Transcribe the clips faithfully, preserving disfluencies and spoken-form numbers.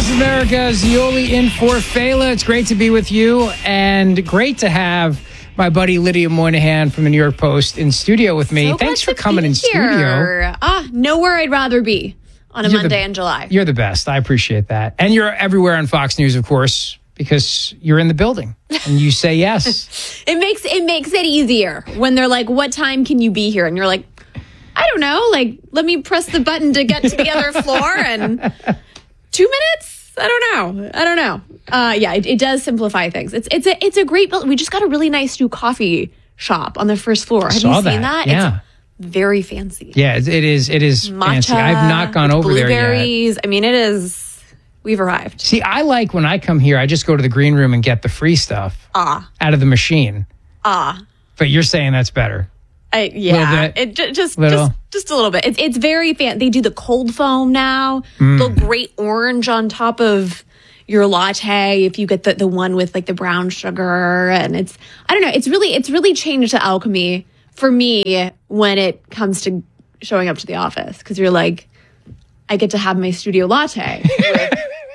Voice of America's Yoli in for Fela. It's great to be with you, and great to have my buddy Lydia Moynihan from the New York Post in studio with me. So Thanks for glad to coming be in here. studio. Ah, nowhere I'd rather be on a You're Monday the- in July. You're the best. I appreciate that. And you're everywhere on Fox News, of course, because you're in the building and you say yes. It makes it makes it easier when they're like, "What time can you be here?" And you're like, "I don't know. Like, let me press the button to get to the other floor and two minutes. I don't know. I don't know. Uh, yeah, it, it does simplify things. It's it's a it's a great building. We just got a really nice new coffee shop on the first floor. Have Saw you seen that, that? yeah. It's very fancy. Yeah, it it is. It is Matcha, fancy. I've not gone with over there yet. blueberries. I mean, it is. We've arrived. See, I like when I come here, I just go to the green room and get the free stuff Ah, out of the machine. ah. But you're saying that's better. I, yeah, Little bit. it ju- just Little. just just a little bit. It's it's very fan. They do the cold foam now. Mm. The great orange on top of your latte. If you get the the one with like the brown sugar, and it's I don't know. It's really it's really changed the alchemy for me when it comes to showing up to the office, because you're like, I get to have my studio latte with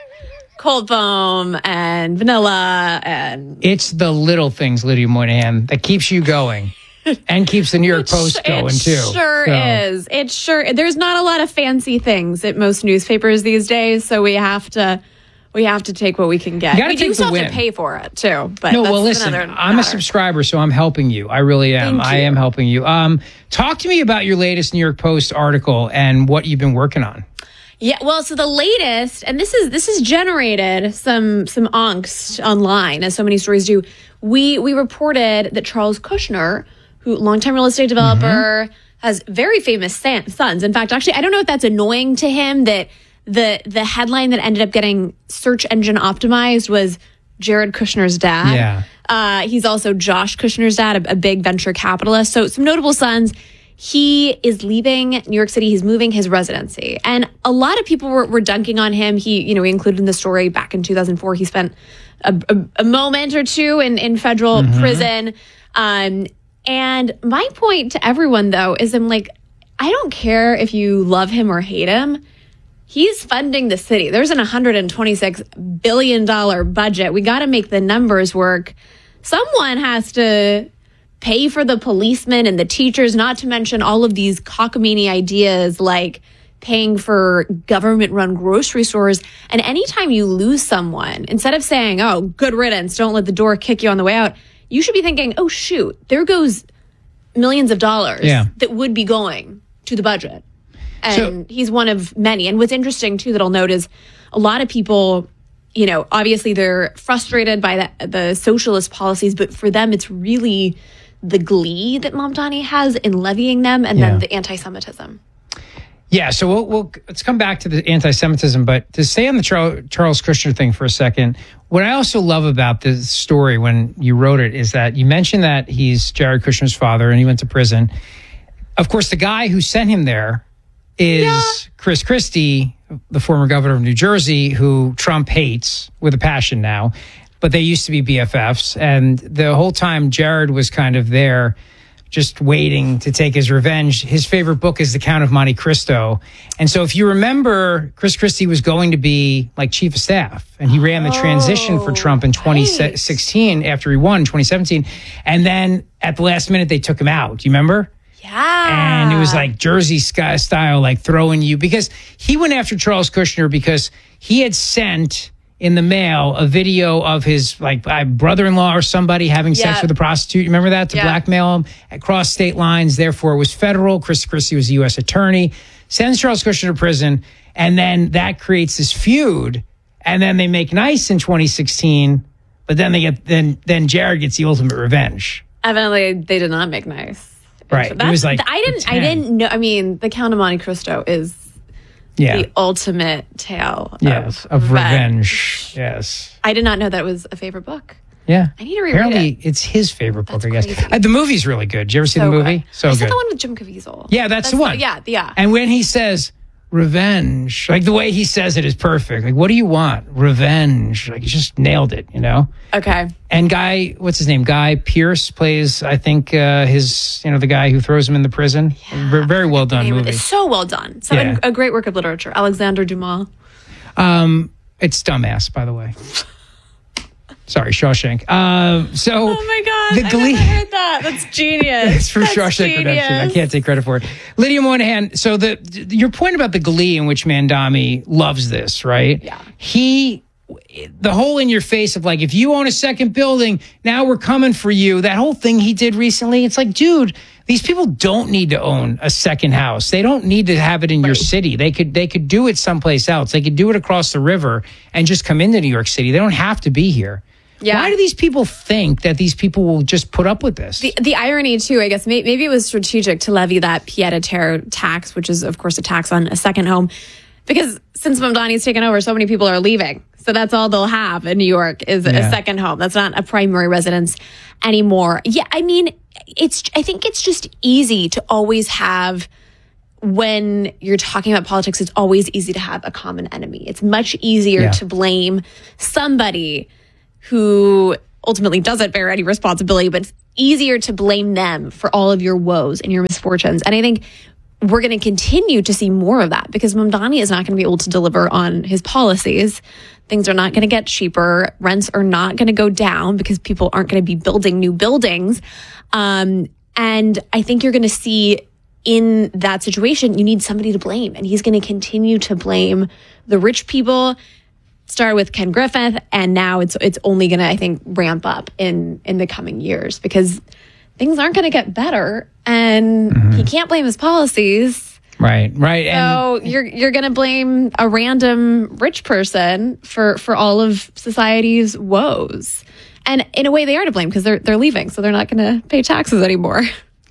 cold foam and vanilla and It's the little things, Lydia Moynihan, that keeps you going and keeps the New York Post It going, too. sure So, is. It sure. There's not a lot of fancy things at most newspapers these days, so we have to we have to take what we can get. You gotta We do take the still have win. to pay for it too. But No, that's well, listen, another I'm a matter. subscriber, so I'm helping you. I really am. Thank I you. am helping you. Um, talk to me about your latest New York Post article and what you've been working on. Yeah, well, so the latest, and this is this has generated some some angst online, as so many stories do. We we reported that Charles Kushner, who longtime real estate developer, Mm-hmm. has very famous san- sons. In fact, actually, I don't know if that's annoying to him that the the headline that ended up getting search engine optimized was Jared Kushner's dad. Yeah. Uh, he's also Josh Kushner's dad, a, a big venture capitalist. So some notable sons. He is leaving New York City. He's moving his residency. And a lot of people were, were dunking on him. He, you know, he included in the story back in two thousand four, he spent a, a, a moment or two in, in federal prison. Um, and my point to everyone, though, is I'm like, I don't care if you love him or hate him. He's funding the city. There's an one hundred twenty-six billion dollars budget. We got to make the numbers work. Someone has to pay for the policemen and the teachers, not to mention all of these cockamamie ideas like paying for government-run grocery stores. And anytime you lose someone, instead of saying, oh, good riddance, don't let the door kick you on the way out, you should be thinking, oh, shoot, there goes millions of dollars Yeah. that would be going to the budget. And So- he's one of many. And what's interesting, too, that I'll note is a lot of people, you know, obviously they're frustrated by the, the socialist policies, but for them, it's really the glee that Mamdani has in levying them, and Yeah. then the anti-Semitism. Yeah, so we'll, we'll let's come back to the anti-Semitism, but to stay on the Charles, Charles Kushner thing for a second, what I also love about this story when you wrote it is that you mentioned that he's Jared Kushner's father and he went to prison. Of course, the guy who sent him there is Yeah. Chris Christie, the former governor of New Jersey, who Trump hates with a passion now, but they used to be B F Fs. And the whole time Jared was kind of there just waiting to take his revenge. His favorite book is The Count of Monte Cristo. And so if you remember, Chris Christie was going to be like chief of staff, and he ran the transition for Trump in twenty sixteen after he won in twenty seventeen. And then at the last minute, they took him out. Do you remember? Yeah. And it was like Jersey sky style, like throwing you, because he went after Charles Kushner because he had sent in the mail a video of his like uh, brother-in-law or somebody having sex Yeah. with a prostitute. You remember that? To Yeah. blackmail him across state lines. Therefore, it was federal. Chris Christie was a U S attorney. Sends Charles Kushner to prison. And then that creates this feud. And then they make nice in twenty sixteen. But then they get then then Jared gets the ultimate revenge. Evidently, they did not make nice. Right. It That's, was like I didn't. I ten. didn't know. I mean, The Count of Monte Cristo is Yeah. the ultimate tale Yes. of, Of revenge. Yes. I did not know that was a favorite book. Yeah. I need to reread Apparently, it. it's his favorite book, That's I guess. crazy. Uh, the movie's really good. Did you ever see So the movie? good. So I good. saw the one with Jim Caviezel. Yeah, that's, the one. yeah, yeah. And when he says revenge, like the way he says it is perfect. Like, what do you want? Revenge. Like, he just nailed it, you know? Okay. And Guy, what's his name? Guy Pearce plays, I think, uh, his, you know, the guy who throws him in the prison. V- Very well done Name of movie. it. So well done. So Yeah. a great work of literature. Alexander Dumas. Um, It's dumbass, by the way. Sorry, Shawshank. Uh, so, oh my God, the Glee, I never heard that. That's genius. It's for That's Shawshank genius. Redemption. I can't take credit for it. Lydia Moynihan. So the your point about the Glee in which Mamdani loves this, right? Yeah. He, the whole in your face of like, if you own a second building, now we're coming for you. That whole thing he did recently. It's like, dude, these people don't need to own a second house. They don't need to have it in right. your city. They could they could do it someplace else. They could do it across the river and just come into New York City. They don't have to be here. Yeah. Why do these people think that these people will just put up with this? The, the irony, too, I guess, may, maybe it was strategic to levy that pied-à-terre tax, which is, of course, a tax on a second home, because since Mamdani's taken over, so many people are leaving. So that's all they'll have in New York is yeah. a second home. That's not a primary residence anymore. Yeah, I mean, it's. I think it's just easy to always have, when you're talking about politics, it's always easy to have a common enemy. It's much easier yeah. to blame somebody who ultimately doesn't bear any responsibility, but it's easier to blame them for all of your woes and your misfortunes. And I think we're going to continue to see more of that because Mamdani is not going to be able to deliver on his policies. Things are not going to get cheaper. Rents are not going to go down because people aren't going to be building new buildings. Um, and I think you're going to see in that situation, you need somebody to blame. And he's going to continue to blame the rich people. Started with Ken Griffith, and now it's it's only going to, I think, ramp up in in the coming years because things aren't going to get better, and mm-hmm. he can't blame his policies. Right, right. So and you're you're going to blame a random rich person for for all of society's woes, and in a way, they are to blame because they're they're leaving, so they're not going to pay taxes anymore.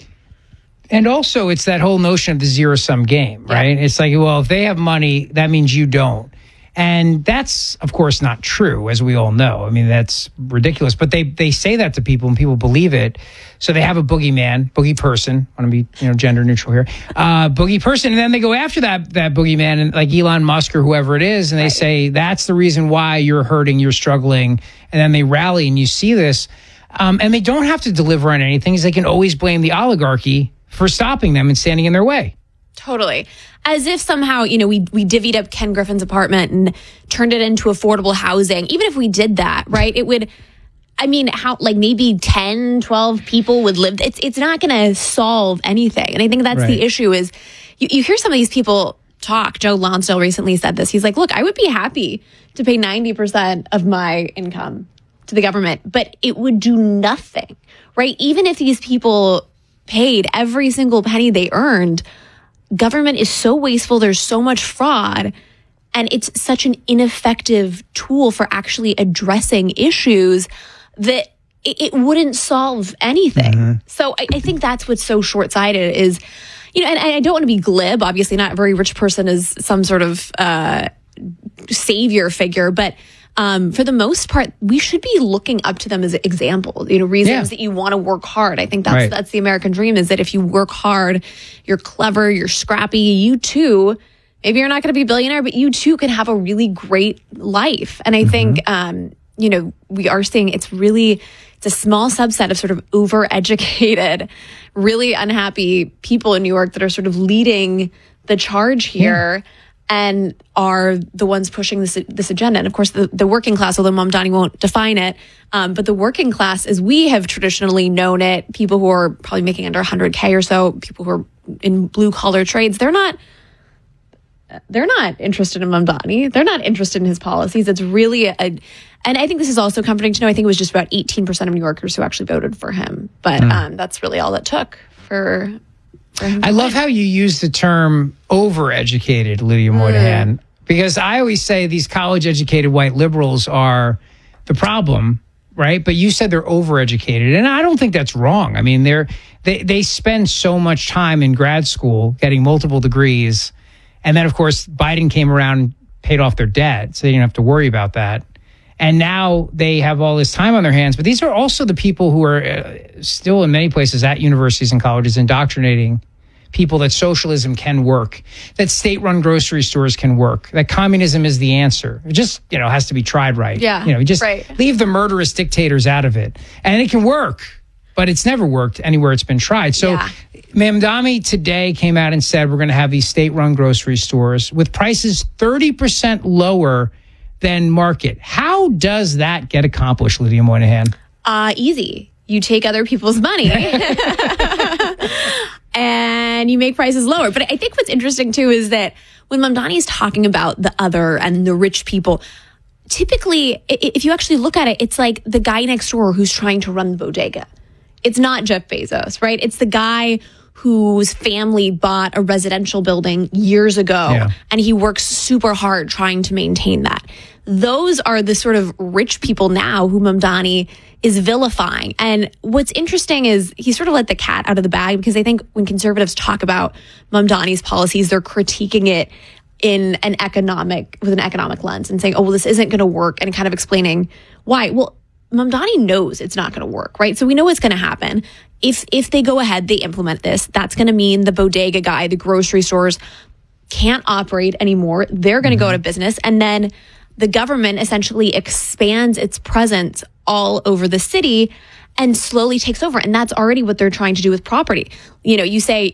And also, it's that whole notion of the zero sum game, right? Yeah. It's like, well, if they have money, that means you don't. And that's, of course, not true, as we all know. I mean, that's ridiculous. But they they say that to people, and people believe it. So they have a boogeyman, boogie person. I want to be, you know, gender neutral here. Uh, boogie person, and then they go after that that boogeyman, and like Elon Musk or whoever it is, and they right. say that's the reason why you're hurting, you're struggling, and then they rally, and you see this, um, and they don't have to deliver on anything. They can always blame the oligarchy for stopping them and standing in their way. Totally. As if somehow, you know, we we divvied up Ken Griffin's apartment and turned it into affordable housing. Even if we did that, right, it would, I mean, how, like maybe ten, twelve people would live. It's it's not going to solve anything. And I think that's right. the issue is you, you hear some of these people talk. Joe Lonsdale recently said this. He's like, look, I would be happy to pay ninety percent of my income to the government, but it would do nothing, right? Even if these people paid every single penny they earned, government is so wasteful. There's so much fraud, and it's such an ineffective tool for actually addressing issues that it, it wouldn't solve anything. Mm-hmm. So I, I think that's what's so short-sighted is, you know, and, and I don't want to be glib. Obviously, not a very rich person is some sort of uh, savior figure, but Um, for the most part, we should be looking up to them as examples, you know, reasons yeah. that you want to work hard. I think that's right. that's the American dream, is that if you work hard, you're clever, you're scrappy, you too, maybe you're not going to be a billionaire, but you too can have a really great life. And I mm-hmm. think, um, you know, we are seeing it's really, it's a small subset of sort of overeducated, really unhappy people in New York that are sort of leading the charge here. Yeah. And are the ones pushing this this agenda. And of course, the, the working class, although Mamdani won't define it, um, but the working class, as we have traditionally known it, people who are probably making under one hundred K or so, people who are in blue collar trades, they're not they're not interested in Mamdani. They're not interested in his policies. It's really a, and I think this is also comforting to know. I think it was just about eighteen percent of New Yorkers who actually voted for him, but mm. um, that's really all it took for. I love how you use the term overeducated, Lydia Moynihan, mm. because I always say these college-educated white liberals are the problem, right? But you said they're overeducated, and I don't think that's wrong. I mean, they're they they spend so much time in grad school getting multiple degrees, and then of course Biden came around and paid off their debt, so they didn't have to worry about that. And now they have all this time on their hands. But these are also the people who are uh, still in many places at universities and colleges indoctrinating people that socialism can work, that state-run grocery stores can work, that communism is the answer. It just, you know, has to be tried right. Yeah, you know, just right. leave the murderous dictators out of it. And it can work, but it's never worked anywhere it's been tried. So yeah. Mamdani today came out and said we're going to have these state-run grocery stores with prices thirty percent lower then market. How does that get accomplished, Lydia Moynihan? Uh, easy. You take other people's money and you make prices lower. But I think what's interesting too is that when Mamdani is talking about the other and the rich people, typically, if you actually look at it, it's like the guy next door who's trying to run the bodega. It's not Jeff Bezos, right? It's the guy whose family bought a residential building years ago, yeah. and he works super hard trying to maintain that. Those are the sort of rich people now who Mamdani is vilifying. And what's interesting is he sort of let the cat out of the bag, because I think when conservatives talk about Mamdani's policies, they're critiquing it in an economic, with an economic lens and saying, oh, well, this isn't going to work, and kind of explaining why. Well, Mamdani knows it's not going to work, right? So we know what's going to happen. If if they go ahead, they implement this, that's going to mean the bodega guy, the grocery stores can't operate anymore. They're going to mm-hmm. go out of business. And then the government essentially expands its presence all over the city and slowly takes over. And that's already what they're trying to do with property. You know, you say